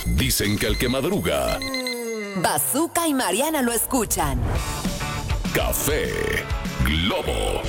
Dicen que el que madruga, Bazooka y Mariana lo escuchan. Café Globo.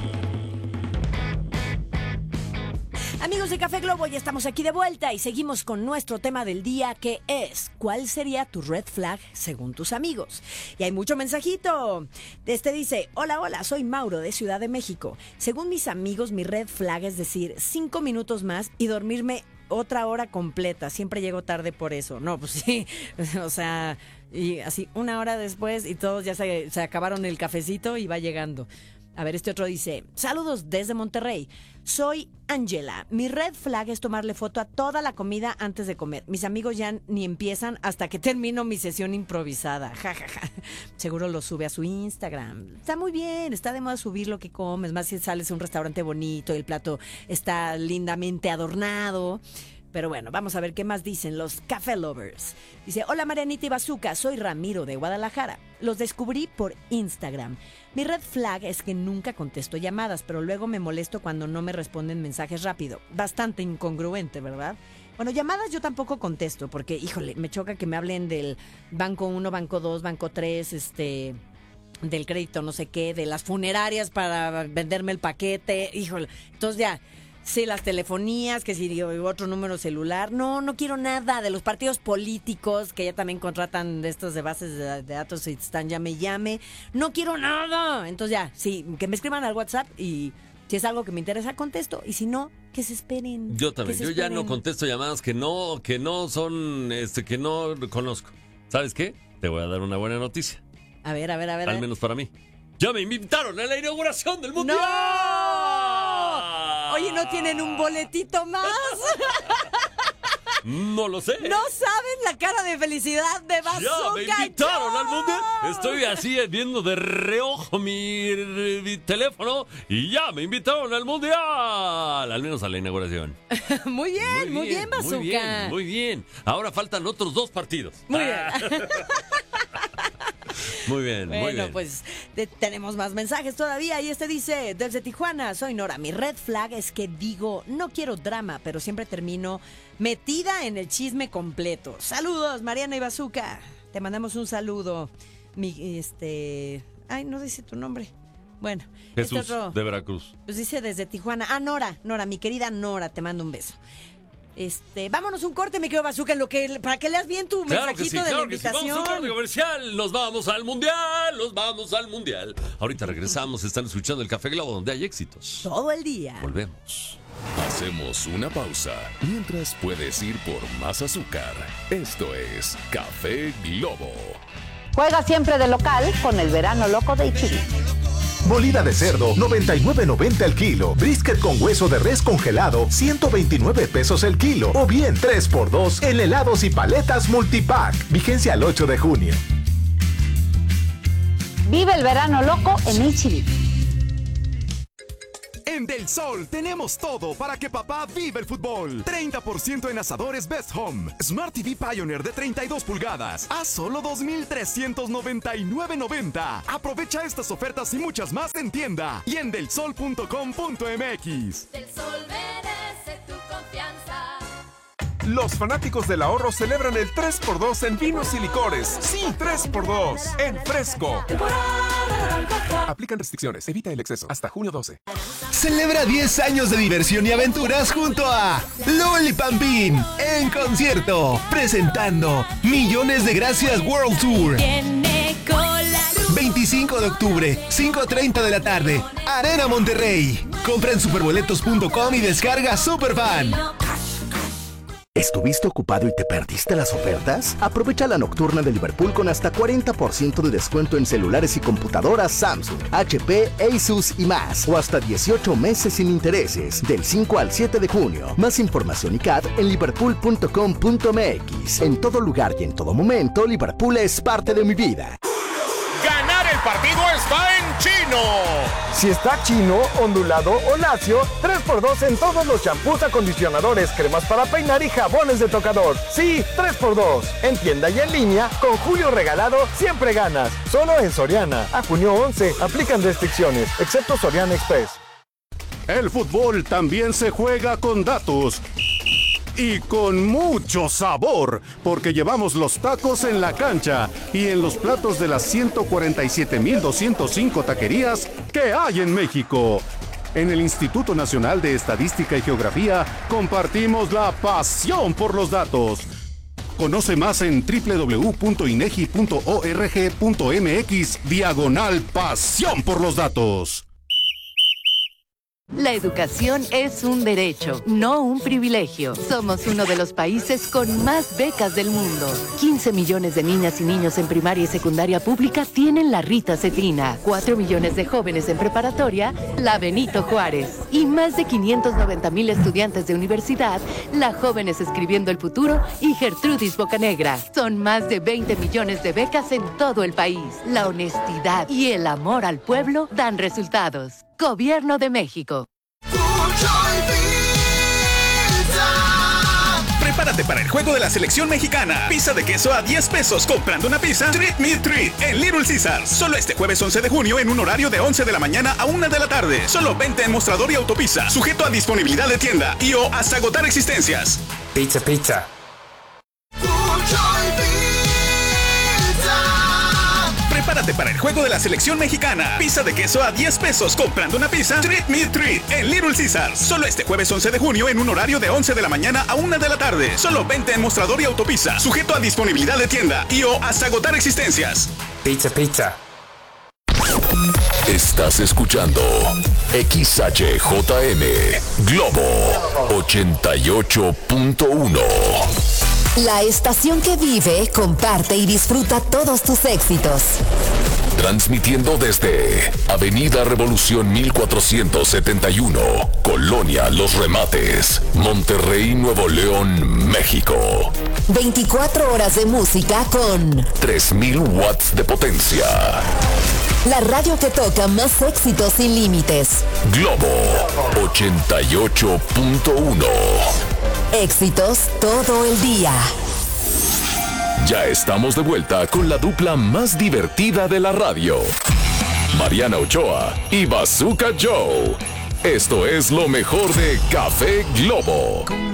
Amigos de Café Globo, ya estamos aquí de vuelta y seguimos con nuestro tema del día, que es: ¿cuál sería tu red flag según tus amigos? Y hay mucho mensajito. Este dice: hola, soy Mauro de Ciudad de México. Según mis amigos, mi red flag es decir 5 minutos más y dormirme otra hora completa. Siempre llego tarde por eso. No, pues sí, o sea, y así 1 hora después y todos ya se acabaron el cafecito y va llegando. A ver, este otro dice: saludos desde Monterrey. Soy Ángela. Mi red flag es tomarle foto a toda la comida antes de comer. Mis amigos ya ni empiezan hasta que termino mi sesión improvisada. Ja, ja, ja. Seguro lo sube a su Instagram. Está muy bien, está de moda subir lo que comes. Más si sales a un restaurante bonito y el plato está lindamente adornado. Pero bueno, vamos a ver qué más dicen los Café Lovers. Dice: hola Marianita y Bazooka, soy Ramiro de Guadalajara. Los descubrí por Instagram. Mi red flag es que nunca contesto llamadas, pero luego me molesto cuando no me responden mensajes rápido. Bastante incongruente, ¿verdad? Bueno, llamadas yo tampoco contesto porque, híjole, me choca que me hablen del Banco 1, Banco 2, Banco 3, del crédito no sé qué, de las funerarias para venderme el paquete, híjole. Entonces ya... sí, las telefonías, que si otro número celular. No quiero nada de los partidos políticos, que ya también contratan de estos de bases de datos y están llame. No quiero nada. Entonces ya, sí, que me escriban al WhatsApp y si es algo que me interesa, contesto. Y si no, que se esperen. Yo también. Yo ya no contesto llamadas que no son, que no conozco. ¿Sabes qué? Te voy a dar una buena noticia. A ver. Al menos para mí. Ya me invitaron a la inauguración del Mundial. ¡No! Oye, ¿no tienen un boletito más? No lo sé. No saben la cara de felicidad de Bazooka. Ya me invitaron al Mundial. Estoy así viendo de reojo mi teléfono y ya me invitaron al Mundial. Al menos a la inauguración. Muy bien, Bazooka. Muy bien. Ahora faltan otros 2 partidos. Muy bien. Muy bien, bueno, muy bien. Pues tenemos más mensajes todavía. Y este dice: desde Tijuana, soy Nora. Mi red flag es que digo, no quiero drama, pero siempre termino metida en el chisme completo. Saludos, Mariana y Bazooka. Te mandamos un saludo. Ay, no dice tu nombre. Bueno, Jesús de Veracruz. Pues dice desde Tijuana. Ah, Nora, mi querida Nora, te mando un beso. Vámonos un corte, mi querido Bazooka, para que leas bien tu mensajito de la invitación. Vamos a un corte comercial, nos vamos al mundial. Ahorita regresamos, están escuchando el Café Globo, donde hay éxitos. Todo el día. Volvemos. Hacemos una pausa. Mientras puedes ir por más azúcar. Esto es Café Globo. Juega siempre de local con el verano loco de Ichibi. Molida de cerdo, 99.90 el kilo. Brisket con hueso de res congelado, 129 pesos el kilo. O bien 3x2 en helados y paletas multipack. Vigencia al 8 de junio. Vive el verano loco en Ichibi. En Del Sol tenemos todo para que papá viva el fútbol. 30% en asadores Best Home. Smart TV Pioneer de 32 pulgadas a solo $2,399.90. Aprovecha estas ofertas y muchas más en tienda y en delsol.com.mx. Del Sol merece tu confianza. Los fanáticos del ahorro celebran el 3x2 en vinos y licores. Sí, 3x2 en Fresco. Aplican restricciones, evita el exceso. Hasta junio 12. Celebra 10 años de diversión y aventuras junto a Lollipalooza en concierto, presentando Millones de Gracias World Tour. 25 de octubre, 5:30 de la tarde, Arena Monterrey. Compra en superboletos.com y descarga Superfan. ¿Estuviste ocupado y te perdiste las ofertas? Aprovecha la nocturna de Liverpool con hasta 40% de descuento en celulares y computadoras Samsung, HP, Asus y más. O hasta 18 meses sin intereses, del 5 al 7 de junio. Más información y CAD en liverpool.com.mx. En todo lugar y en todo momento, Liverpool es parte de mi vida. Ganar el partido está en Chino. Si está chino, ondulado o lacio, 3x2 en todos los champús, acondicionadores, cremas para peinar y jabones de tocador. Sí, 3x2. En tienda y en línea, con Julio Regalado siempre ganas. Solo en Soriana. A junio 11, aplican restricciones, excepto Soriana Express. El fútbol también se juega con datos. y con mucho sabor, porque llevamos los tacos en la cancha y en los platos de las 147,205 taquerías que hay en México. En el Instituto Nacional de Estadística y Geografía compartimos la pasión por los datos. Conoce más en www.inegi.org.mx/pasión por los datos. La educación es un derecho, no un privilegio. Somos uno de los países con más becas del mundo. 15 millones de niñas y niños en primaria y secundaria pública tienen la Rita Cetrina. 4 millones de jóvenes en preparatoria, la Benito Juárez. Y más de 590,000 estudiantes de universidad, la Jóvenes Escribiendo el Futuro y Gertrudis Bocanegra. Son más de 20 millones de becas en todo el país. La honestidad y el amor al pueblo dan resultados. Gobierno de México. Prepárate para el juego de la selección mexicana. Pizza de queso a 10 pesos comprando una pizza. Treat Me Treat en Little Caesars. Solo este jueves 11 de junio en un horario de 11 de la mañana a 1 de la tarde. Solo venta en Mostrador y Autopizza. Sujeto a disponibilidad de tienda y o hasta agotar existencias. Pizza. Prepárate para el juego de la selección mexicana. Pizza de queso a 10 pesos comprando una pizza. Treat Me Treat en Little Caesars. Solo este jueves 11 de junio en un horario de 11 de la mañana a 1 de la tarde. Solo venta en Mostrador y Autopizza. Sujeto a disponibilidad de tienda y o hasta agotar existencias. Pizza. Estás escuchando XHJM Globo 88.1. La estación que vive, comparte y disfruta todos tus éxitos. Transmitiendo desde Avenida Revolución 1471, Colonia Los Remates, Monterrey, Nuevo León, México. 24 horas de música con 3000 watts de potencia. La radio que toca más éxitos sin límites. Globo 88.1. Éxitos todo el día. Ya estamos de vuelta con la dupla más divertida de la radio. Mariana Ochoa y Bazooka Joe. Esto es lo mejor de Café Globo.